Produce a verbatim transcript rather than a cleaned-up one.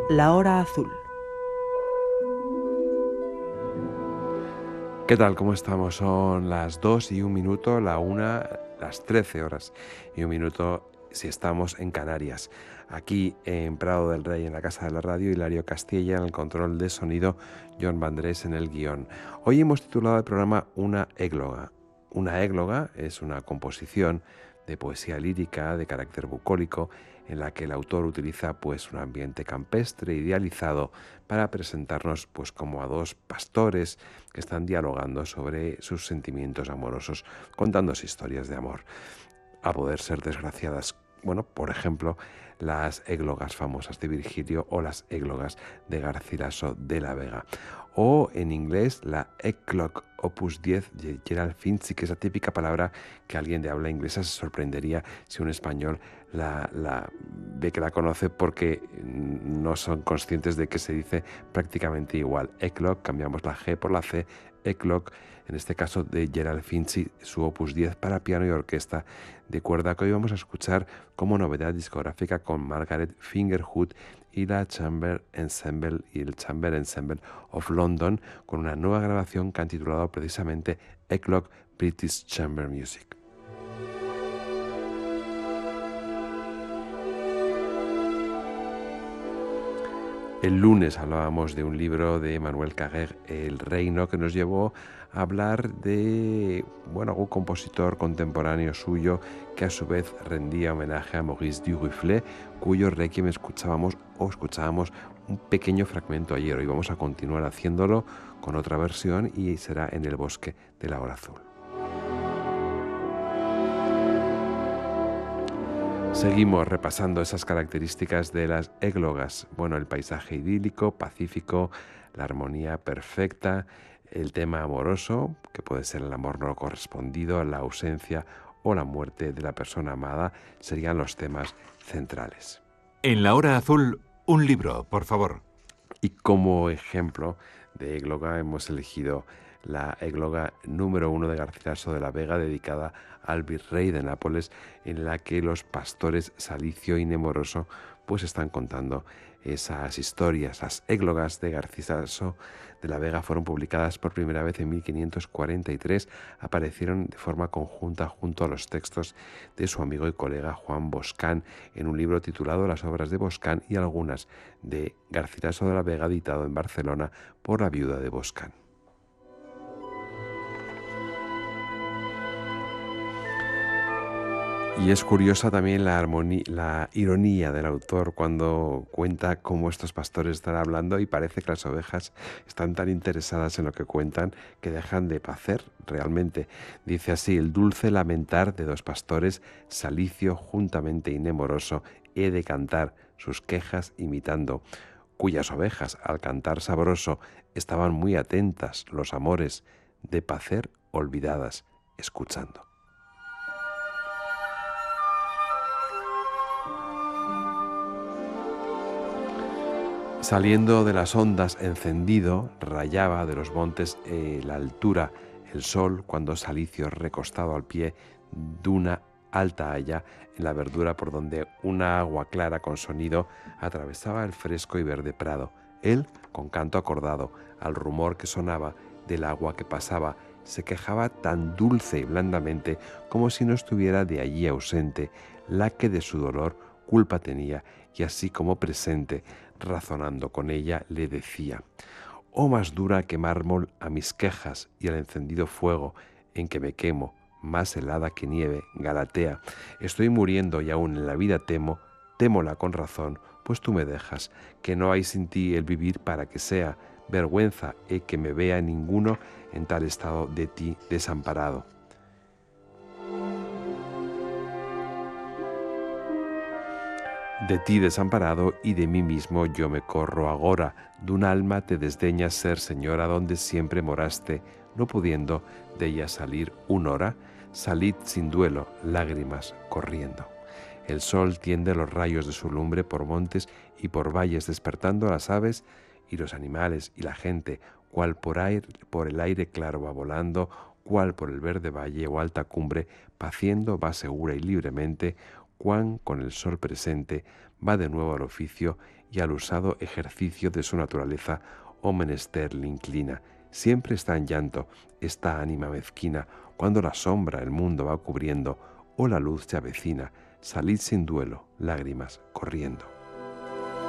La hora azul. ¿Qué tal? ¿Cómo estamos? Son las dos y un minuto, la una, las trece horas y un minuto si estamos en Canarias. Aquí en Prado del Rey, en la Casa de la Radio, Hilario Castilla en el control de sonido, John Vandrés en el guión. Hoy hemos titulado el programa Una égloga. Una égloga es una composición de poesía lírica de carácter bucólico en la que el autor utiliza pues un ambiente campestre idealizado para presentarnos pues como a dos pastores que están dialogando sobre sus sentimientos amorosos, contándose historias de amor, a poder ser desgraciadas. Bueno, por ejemplo, las églogas famosas de Virgilio o las églogas de Garcilaso de la Vega. O en inglés, la Eclogue Opus diez de Gerald Finzi, que es la típica palabra que alguien de habla inglesa se sorprendería si un español la, la ve que la conoce, porque no son conscientes de que se dice prácticamente igual. Eclogue, cambiamos la G por la C, Eclogue, en este caso de Gerald Finzi, su Opus diez para piano y orquesta de cuerda, que hoy vamos a escuchar como novedad discográfica con Margaret Fingerhut y la Chamber Ensemble y el Chamber Ensemble of London, con una nueva grabación que han titulado precisamente Eclogue British Chamber Music. El lunes hablábamos de un libro de Emmanuel Carrère, El Reino, que nos llevó a hablar de, bueno, algún compositor contemporáneo suyo que a su vez rendía homenaje a Maurice Duruflé, cuyo requiem escuchábamos o escuchábamos un pequeño fragmento ayer. Hoy vamos a continuar haciéndolo con otra versión y será en El bosque de la hora azul. Seguimos repasando esas características de las églogas. Bueno, el paisaje idílico, pacífico, la armonía perfecta, el tema amoroso, que puede ser el amor no correspondido, la ausencia o la muerte de la persona amada, serían los temas centrales. En la hora azul, un libro, por favor. Y como ejemplo de égloga hemos elegido la égloga número uno de Garcilaso de la Vega, dedicada al virrey de Nápoles, en la que los pastores Salicio y Nemoroso pues están contando esas historias. Las églogas de Garcilaso de la Vega fueron publicadas por primera vez en mil quinientos cuarenta y tres, aparecieron de forma conjunta junto a los textos de su amigo y colega Juan Boscán en un libro titulado Las obras de Boscán y algunas de Garcilaso de la Vega, editado en Barcelona por la viuda de Boscán. Y es curiosa también la, armonía, la ironía del autor cuando cuenta cómo estos pastores están hablando y parece que las ovejas están tan interesadas en lo que cuentan que dejan de pacer realmente. Dice así: el dulce lamentar de dos pastores, Salicio juntamente y Nemoroso, he de cantar sus quejas imitando, cuyas ovejas al cantar sabroso estaban muy atentas los amores, de pacer olvidadas, escuchando. Saliendo de las ondas encendido, rayaba de los montes eh, la altura el sol cuando Salicio, recostado al pie de una alta haya en la verdura por donde una agua clara con sonido atravesaba el fresco y verde prado, él, con canto acordado al rumor que sonaba del agua que pasaba, se quejaba tan dulce y blandamente como si no estuviera de allí ausente la que de su dolor culpa tenía, y así como presente, razonando con ella, le decía: oh más dura que mármol a mis quejas y al encendido fuego en que me quemo, más helada que nieve, Galatea, estoy muriendo y aún en la vida temo, témola con razón, pues tú me dejas, que no hay sin ti el vivir para que sea, vergüenza he que me vea ninguno en tal estado de ti desamparado. De ti desamparado y de mí mismo yo me corro agora, d'un alma te desdeñas ser señora donde siempre moraste, no pudiendo de ella salir un hora, salid sin duelo, lágrimas corriendo. El sol tiende los rayos de su lumbre por montes y por valles, despertando a las aves y los animales y la gente, cual por, aire, por el aire claro va volando, cual por el verde valle o alta cumbre, paciendo va segura y libremente, cuán con el sol presente va de nuevo al oficio y al usado ejercicio de su naturaleza o menester le inclina. Siempre está en llanto esta ánima mezquina, cuando la sombra el mundo va cubriendo o la luz se avecina. Salid sin duelo, lágrimas corriendo.